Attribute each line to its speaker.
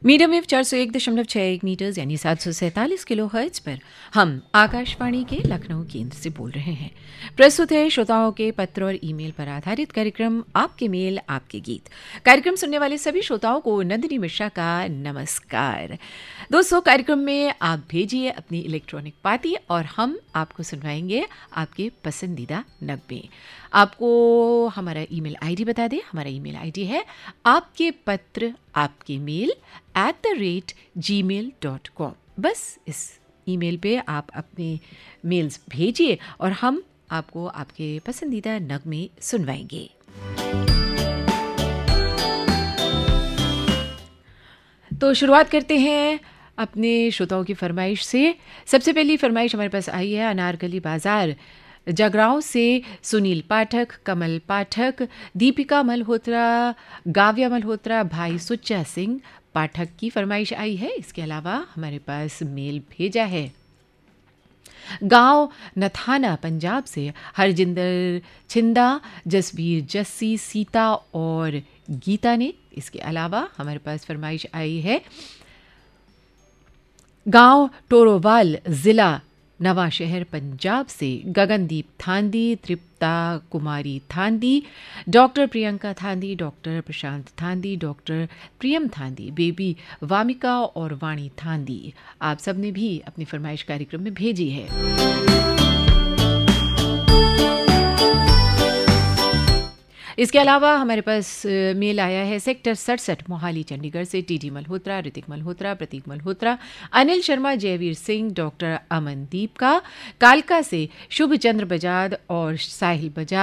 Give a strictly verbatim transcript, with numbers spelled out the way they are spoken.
Speaker 1: Medium wave चार सौ एक दशमलव छः एक मीटर्स यानी सात सौ सैंतालीस किलो हर्ट्ज पर हम आकाशवाणी के लखनऊ केंद्र से बोल रहे हैं। प्रस्तुत है श्रोताओं के पत्र और ईमेल पर आधारित कार्यक्रम आपके मेल आपके गीत। कार्यक्रम सुनने वाले सभी श्रोताओं को नंदिनी मिश्रा का नमस्कार। दोस्तों, कार्यक्रम में आप भेजिए अपनी इलेक्ट्रॉनिक पार्टी और हम आपको सुनवाएंगे आपके पसंदीदा नगमे। आपको हमारा ईमेल आईडी बता दें। हमारा ईमेल आईडी है आपके पत्र आपके mail at the rate ji mail dot com. बस इस ईमेल पे आप अपने मेल्स भेजिए और हम आपको आपके पसंदीदा नगमे सुनवाएंगे। तो शुरुआत करते हैं अपने श्रोताओं की फरमाइश से। सबसे पहली फरमाइश हमारे पास आई है अनारकली बाजार जगरांव से सुनील पाठक, कमल पाठक, दीपिका मल्होत्रा, गाव्या मल्होत्रा, भाई सुच्चा सिंह पाठक की फरमाइश आई है। इसके अलावा हमारे पास मेल भेजा है गांव नथाना पंजाब से हरजिंदर छिंदा, जसवीर जस्सी, सीता और गीता ने। इसके अलावा हमारे पास फरमाइश आई है गांव टोरोवाल जिला नवा शहर पंजाब से गगनदीप थांदी, तृप्ता कुमारी थांदी, डॉक्टर प्रियंका थांदी, डॉक्टर प्रशांत थांदी, डॉक्टर प्रियम थांदी, बेबी वामिका और वाणी थांदी। आप सबने भी अपनी फरमाइश कार्यक्रम में भेजी है। इसके अलावा हमारे पास मेल आया है सेक्टर सड़सठ मोहाली चंडीगढ़ से टीडी मल्होत्रा, ऋतिक मल्होत्रा, प्रतीक मल्होत्रा, अनिल शर्मा, जयवीर सिंह, डॉक्टर अमनदीप का, कालका से शुभ चंद्र बजाज और साहिल बजाज,